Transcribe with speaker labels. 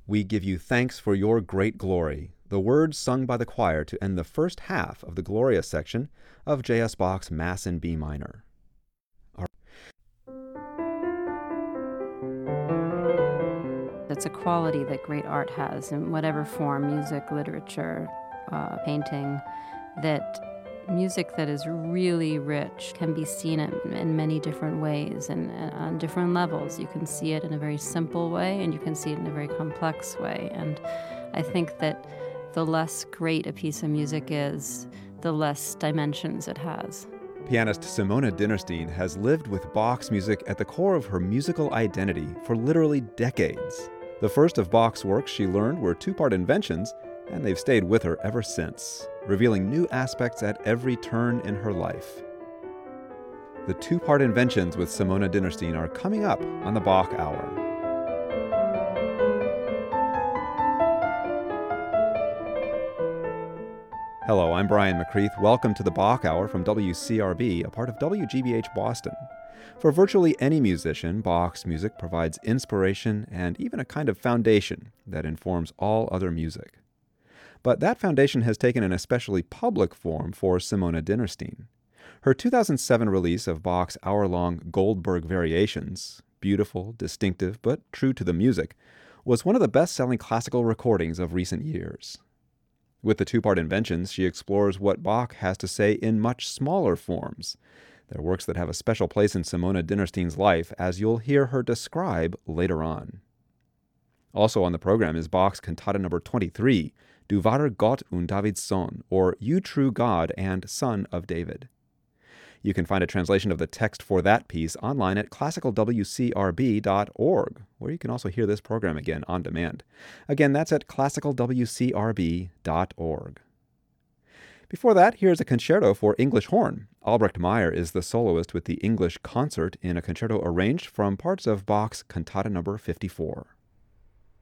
Speaker 1: We give you thanks for your great glory, the words sung by the choir to end the first half of the Gloria section of J.S. Bach's Mass in B minor.
Speaker 2: It's a quality that great art has in whatever form, music, literature, painting, that music that is really rich can be seen in many different ways and on different levels. You can see it in a very simple way and you can see it in a very complex way. And I think that the less great a piece of music is, the less dimensions it has.
Speaker 1: Pianist Simona Dinnerstein has lived with Bach's music at the core of her musical identity for literally decades. The first of Bach's works she learned were two-part inventions, and they've stayed with her ever since, revealing new aspects at every turn in her life. The two-part inventions with Simona Dinnerstein are coming up on the Bach Hour. Hello, I'm Brian McCreath. Welcome to the Bach Hour from WCRB, a part of WGBH Boston. For virtually any musician, Bach's music provides inspiration and even a kind of foundation that informs all other music. But that foundation has taken an especially public form for Simona Dinnerstein. Her 2007 release of Bach's hour-long Goldberg Variations, beautiful, distinctive, but true to the music, was one of the best-selling classical recordings of recent years. With the two-part inventions, she explores what Bach has to say in much smaller forms. They're works that have a special place in Simona Dinnerstein's life, as you'll hear her describe later on. Also on the program is Bach's Cantata No. 23, Du wahrer Gott und Davids Sohn, or You True God and Son of David. You can find a translation of the text for that piece online at classicalwcrb.org, where you can also hear this program again on demand. Again, that's at classicalwcrb.org. Before that, here's a concerto for English horn. Albrecht Meyer is the soloist with the English concert in a concerto arranged from parts of Bach's Cantata No. 54.